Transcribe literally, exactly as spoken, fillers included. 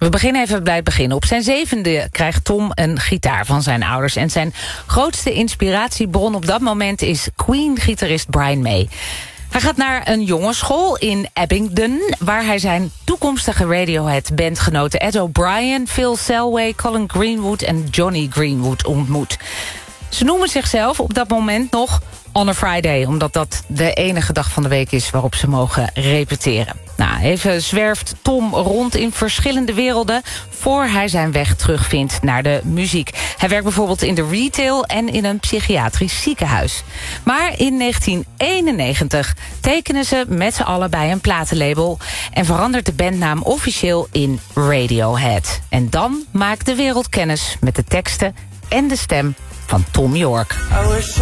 We beginnen even bij het begin. Op zijn zevende krijgt Tom een gitaar van zijn ouders. En zijn grootste inspiratiebron op dat moment is Queen-gitarist Brian May. Hij gaat naar een jongensschool in Abingdon, waar hij zijn toekomstige Radiohead-bandgenoten Ed O'Brien, Phil Selway, Colin Greenwood en Johnny Greenwood ontmoet. Ze noemen zichzelf op dat moment nog On a Friday, omdat dat de enige dag van de week is waarop ze mogen repeteren. Nou, even zwerft Tom rond in verschillende werelden voor hij zijn weg terugvindt naar de muziek. Hij werkt bijvoorbeeld in de retail en in een psychiatrisch ziekenhuis. Maar in negentien eenennegentig tekenen ze met z'n allen bij een platenlabel en verandert de bandnaam officieel in Radiohead. En dan maakt de wereld kennis met de teksten en de stem van Thom Yorke. I wish